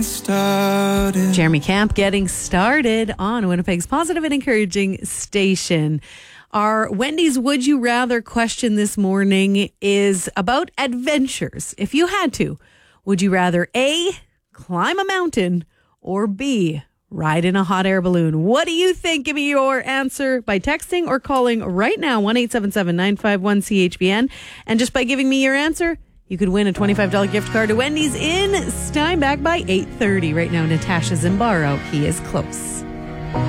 Jeremy Camp getting started on Winnipeg's positive and encouraging station. Our Wendy's Would You Rather question this morning is about adventures. If you had to, would you rather A, climb a mountain, or B, ride in a hot air balloon? What do you think? Give me your answer by texting or calling right now, 1-877-951-CHBN. And just by giving me your answer, you could win a $25 gift card to Wendy's in Steinbach by 8:30. Right now, Natasha Zimbaro, He Is Close.